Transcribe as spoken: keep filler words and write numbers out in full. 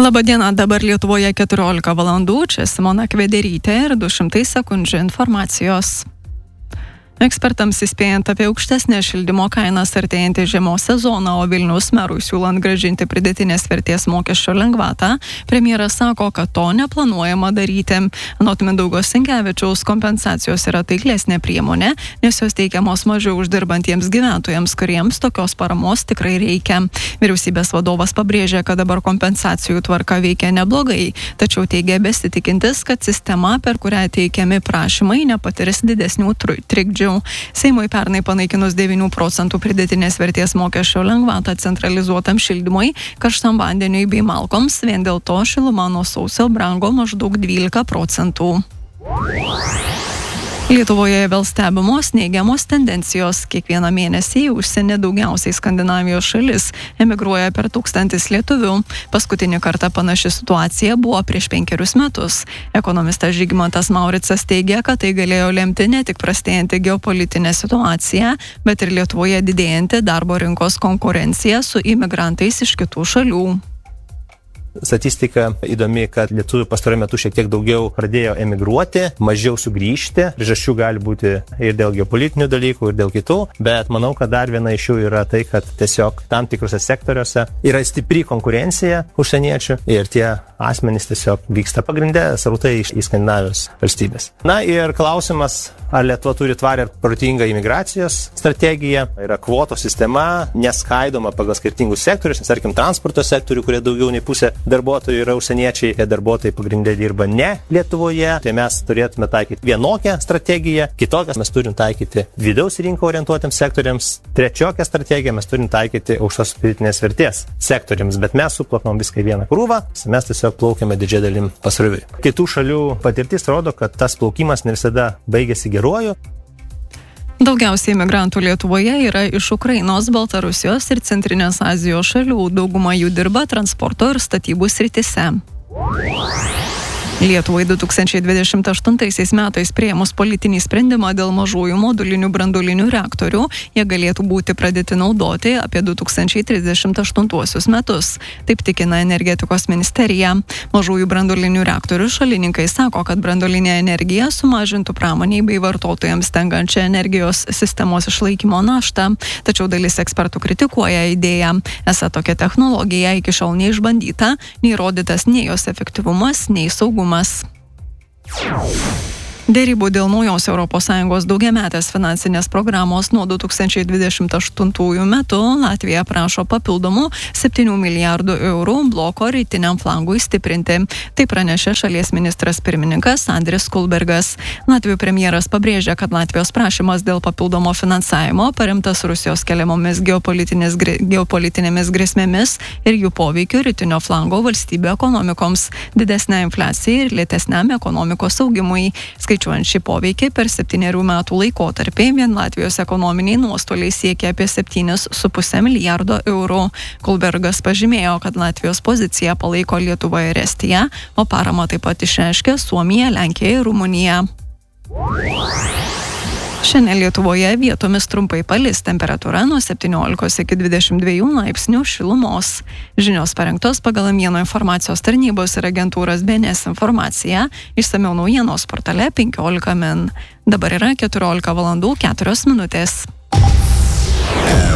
Labadiena, dabar Lietuvoje keturiolika valandų, čia Simona Kvederytė ir du šimtai sekundžių informacijos. Ekspertams įspėjant apie aukštesnę šildymo kainas artėjantį žiemos sezoną, o Vilniaus merui siūlant grąžinti pridėtinės vertės mokesčio lengvatą, premjeras sako, kad to neplanuojama daryti. Anot Mindaugo Sinkevičiaus, kompensacijos yra taiklesnė priemonė, nes jos teikiamos mažiau uždirbantiems gyventojams, kuriems tokios paramos tikrai reikia. Vyriausybės vadovas pabrėžė, kad dabar kompensacijų tvarka veikia neblogai, tačiau teigia besitikintis, kad sistema, per kurią teikiami prašymai, nepatirs didesnių trikdžių. Seimui pernai panaikinus devynių procentų pridėtinės vertės mokesčio lengvatą centralizuotam šildymui, karštam vandeniui bei malkoms, vien dėl to šiluma nuo sausio brango maždaug dvylika procentų. Lietuvoje vėl stebimos neigiamos tendencijos. Kiekvieną mėnesį į užsienį daugiausiai Skandinavijos šalis emigruoja per tūkstantis lietuvių. Paskutinį kartą panaši situacija buvo prieš penkerius metus. Ekonomistas Žygimantas Mauricas teigia, kad tai galėjo lemti ne tik prastėjanti geopolitinė situacija, bet ir Lietuvoje didėjanti darbo rinkos konkurencija su imigrantais iš kitų šalių. Statistika įdomi, kad lietuvių pastaruoju metu šiek tiek daugiau pradėjo emigruoti, mažiau sugrįžti. Priežasčių gali būti ir dėl geopolitinių dalykų, ir dėl kitų, bet manau, kad dar viena iš jų yra tai, kad tiesiog tam tikrose sektoriuose yra stipri konkurencija užsieniečių ir tie asmenys tiesiog vyksta pagrindė srautai iš Skandinavijos valstybės. Na ir klausimas, ar Lietuva turi tvarią ir protingą imigracijos strategiją, yra kvoto sistema, neskaidoma pagal skirtingus sektorius, nes tarkim transporto sektorių, kurie daugiau nei pusė darbuotojų yra užsieniečiai, tie darbuotojai pagrindė dirba ne Lietuvoje, tai mes turėtume taikyti vienokią strategiją, kitokią mes turim taikyti vidaus rinko orientuotiems sektoriams, trečiokią strategiją mes turim taikyti aukštos pridėtinės vertės sektoriams, bet mes suplaknom viską į vieną krūvą, mes tiesiog plaukiame didžiąją dalim pasroviui. Kitų šalių patirtis rodo, kad tas plaukimas ne visada baigėsi geruoju. Daugiausiai imigrantų Lietuvoje yra iš Ukrainos, Baltarusijos ir Centrinės Azijos šalių. Dauguma jų dirba transporto ir statybų srityse. Lietuvai du tūkstančiai dvidešimt aštuntaisiais metais priėmus politinį sprendimą dėl mažųjų modulinių branduolinių reaktorių, jie galėtų būti pradėti naudoti apie du tūkstančiai trisdešimt aštuntuosius metus. Taip tikina energetikos ministerija. Mažųjų branduolinių reaktorių šalininkai sako, kad branduolinė energija sumažintų pramoniai bei vartotojams tenkančią energijos sistemos išlaikymo naštą. Tačiau dalis ekspertų kritikuoja idėją. Esą tokia technologija iki šiol neišbandyta, nei rodytas nei jos efektyvumas, nei saugumas. Dėrybų dėl naujos Europos Sąjungos daugiametės finansinės programos nuo du tūkstančiai dvidešimt aštuntųjų metų Latvija prašo papildomų septynių milijardų eurų bloko rytiniam flangui stiprinti. Tai pranešė šalies ministras pirmininkas Andris Kulbergas. Latvijos premjeras pabrėžė, kad Latvijos prašymas dėl papildomo finansavimo paremtas Rusijos keliamomis geopolitinėmis grėsmėmis ir jų poveikiu rytinio flango valstybių ekonomikoms, didesnė infliacija ir lėtesniam ekonomikos augimui. Skaičiuojant šį poveikį per septynerių metų laikotarpį, vien Latvijos ekonominiai nuostoliai siekia apie septynis su puse milijardo eurų. Kulbergas pažymėjo, kad Latvijos poziciją palaiko Lietuva ir Estija, o paramą taip pat išreiškė Suomija, Lenkija ir Rumunija. Šiandien Lietuvoje vietomis trumpai palis, temperatūra nuo septyniolikos iki dvidešimt dviejų laipsnių šilumos. Žinios parengtos pagal Mieno informacijos tarnybos ir agentūros B N S informaciją, išsamiau naujienos portale penkiolika min. Dabar yra keturiolika valandų keturios minutės.